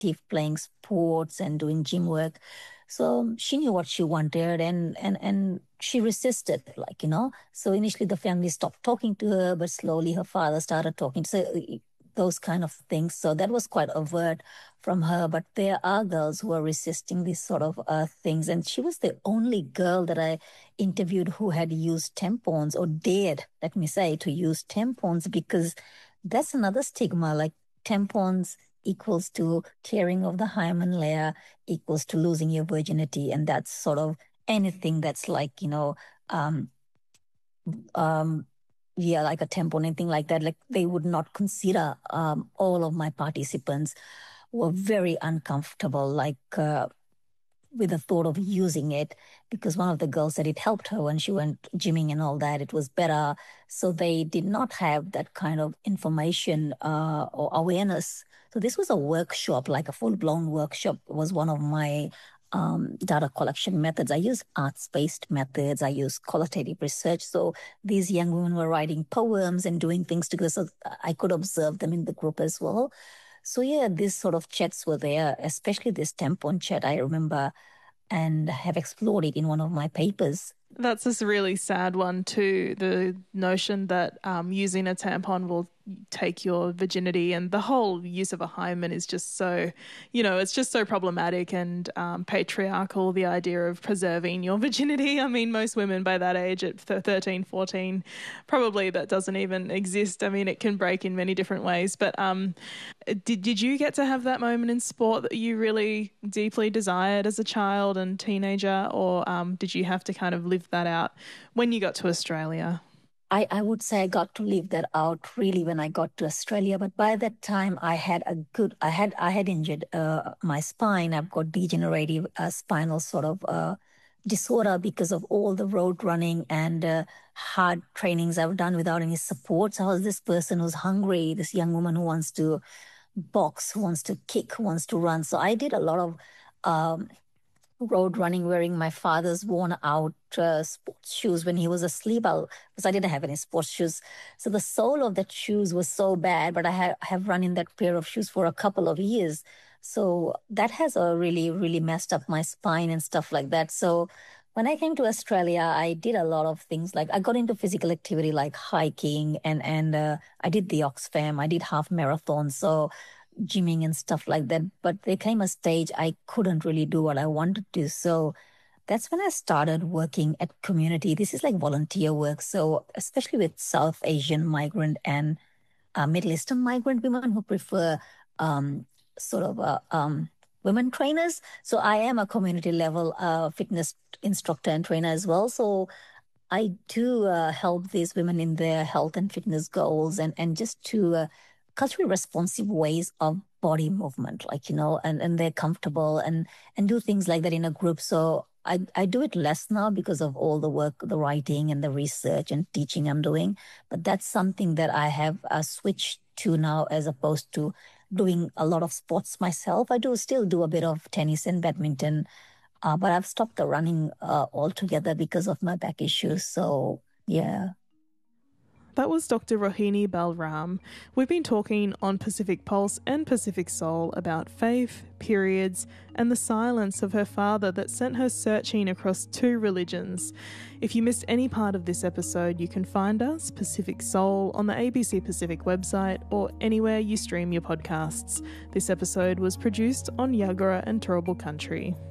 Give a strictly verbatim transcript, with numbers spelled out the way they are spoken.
active, playing sports and doing gym work. So she knew what she wanted, and and and she resisted, like, you know. So initially the family stopped talking to her, but slowly her father started talking. So those kind of things. So that was quite overt from her. But there are girls who are resisting these sort of uh, things. And she was the only girl that I interviewed who had used tampons, or dared, let me say, to use tampons, because that's another stigma. Like, tampons equals to tearing of the hymen layer, equals to losing your virginity. And that's sort of anything that's like, you know, um, um, yeah, like a tampon, anything like that. Like, they would not consider. Um, all of my participants were very uncomfortable, like, uh, with the thought of using it, because one of the girls said it helped her when she went gymming and all that. It was better. So they did not have that kind of information uh, or awareness. So this was a workshop, like a full-blown workshop. Was one of my um, data collection methods. I use arts-based methods. I use qualitative research. So these young women were writing poems and doing things together. So I could observe them in the group as well. So yeah, these sort of chats were there, especially this tampon chat, I remember, and have explored it in one of my papers. That's this really sad one too, the notion that um, using a tampon will take your virginity, and the whole use of a hymen is just so, you know, it's just so problematic and um, patriarchal, the idea of preserving your virginity. I mean, most women by that age at thirteen, fourteen, probably that doesn't even exist. I mean, it can break in many different ways. But um, did, did you get to have that moment in sport that you really deeply desired as a child and teenager, or um, did you have to kind of live that out when you got to Australia? I, I would say I got to live that out really when I got to Australia. But by that time, I had a good, I had, I had injured uh, my spine. I've got degenerative uh, spinal sort of uh, disorder because of all the road running and uh, hard trainings I've done without any support. So I was this person who's hungry, this young woman who wants to box, who wants to kick, who wants to run. So I did a lot of um, road running wearing my father's worn out uh, sports shoes when he was asleep, I'll, because I didn't have any sports shoes. So the sole of that shoes was so bad, but I ha- have run in that pair of shoes for a couple of years. So that has uh, really, really messed up my spine and stuff like that. So when I came to Australia, I did a lot of things. Like, I got into physical activity like hiking, and, and uh, I did the Oxfam. I did half marathons. So gymming and stuff like that. But there came a stage I couldn't really do what I wanted to. So that's when I started working at community. This is like volunteer work. So especially with South Asian migrant and uh, Middle Eastern migrant women who prefer um, sort of uh, um, women trainers. So I am a community level uh, fitness instructor and trainer as well. So I do uh, help these women in their health and fitness goals, and, and just to uh, culturally responsive ways of body movement, like, you know, and, and they're comfortable, and, and do things like that in a group. So I, I do it less now because of all the work, the writing and the research and teaching I'm doing. But that's something that I have uh, switched to now, as opposed to doing a lot of sports myself. I do still do a bit of tennis and badminton, uh, but I've stopped the running uh, altogether because of my back issues. So, yeah. That was Doctor Rohini Balram. We've been talking on Pacific Pulse and Pacific Soul about faith, periods, and the silence of her father that sent her searching across two religions. If you missed any part of this episode, you can find us, Pacific Soul, on the A B C Pacific website or anywhere you stream your podcasts. This episode was produced on Yagara and Turrbal Country.